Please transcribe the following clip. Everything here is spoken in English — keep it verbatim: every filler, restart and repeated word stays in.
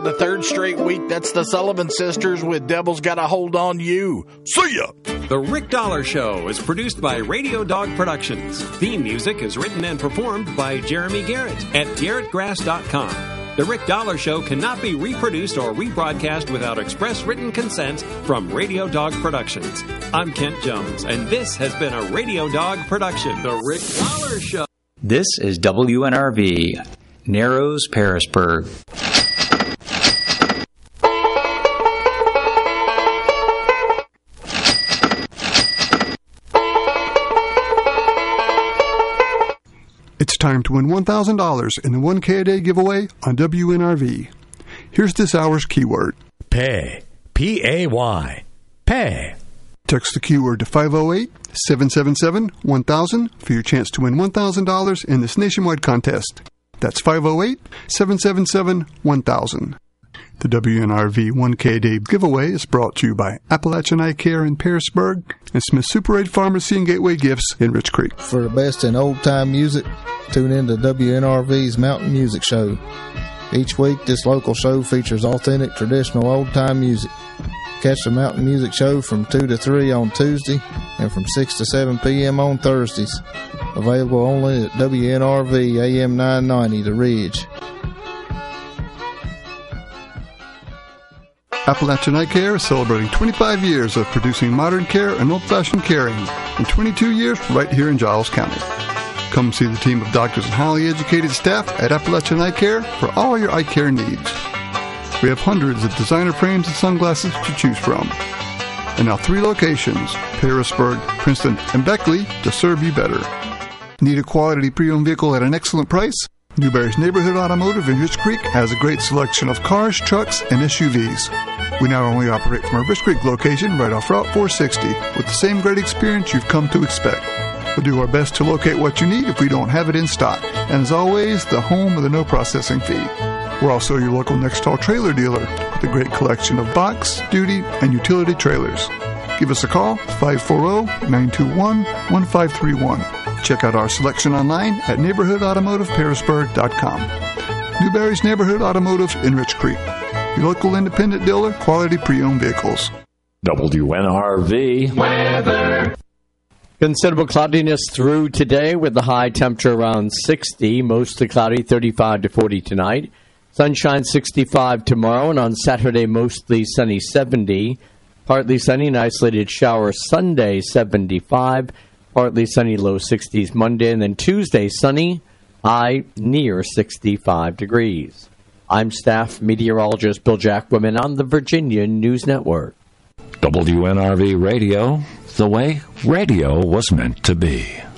For the third straight week, that's the Sullivan Sisters with Devil's Got a Hold on You. See ya! The Rick Dollar Show is produced by Radio Dog Productions. Theme music is written and performed by Jeremy Garrett at garrett grass dot com. The Rick Dollar Show cannot be reproduced or rebroadcast without express written consent from Radio Dog Productions. I'm Kent Jones, and this has been a Radio Dog production. The Rick Dollar Show. This is W N R V, Narrows, Parisburg. It's time to win one thousand dollars in the one K a day giveaway on W N R V. Here's this hour's keyword. Pay. P A Y. Pay. Text the keyword to five oh eight, seven seven seven, one thousand for your chance to win one thousand dollars in this nationwide contest. That's five oh eight, seven seven seven, one thousand. The W N R V one K a day giveaway is brought to you by Appalachian Eye Care in Parisburg and Smith Super eight Pharmacy and Gateway Gifts in Rich Creek. For the best in old-time music, tune in to W N R V's Mountain Music Show. Each week, this local show features authentic, traditional old-time music. Catch the Mountain Music Show from two to three on Tuesday and from six to seven p.m. on Thursdays. Available only at W N R V A M nine ninety, The Ridge. Appalachian Eye Care is celebrating twenty-five years of producing modern care and old-fashioned caring, and twenty-two years right here in Giles County. Come see the team of doctors and highly educated staff at Appalachian Eye Care for all your eye care needs. We have hundreds of designer frames and sunglasses to choose from. And now three locations, Parisburg, Princeton, and Beckley, to serve you better. Need a quality pre-owned vehicle at an excellent price? Newberry's Neighborhood Automotive in Rich Creek has a great selection of cars, trucks, and S U Vs. We not only operate from our Rich Creek location right off Route four sixty with the same great experience you've come to expect. We'll do our best to locate what you need if we don't have it in stock. And as always, the home of the no processing fee. We're also your local Nextall trailer dealer with a great collection of box, duty, and utility trailers. Give us a call, five four zero, nine two one, one five three one. Check out our selection online at neighborhood automotive parisburg dot com. Newberry's Neighborhood Automotive in Rich Creek. Your local independent dealer, quality pre-owned vehicles. W N R V weather. Considerable cloudiness through today with the high temperature around sixty, mostly cloudy, thirty-five to forty tonight. Sunshine sixty-five tomorrow, and on Saturday mostly sunny, seventy. Partly sunny and isolated shower Sunday, seventy-five. Partly sunny, low sixties Monday, and then Tuesday sunny, high near sixty-five degrees. I'm staff meteorologist Bill Jackwoman on the Virginia News Network. W N R V Radio, the way radio was meant to be.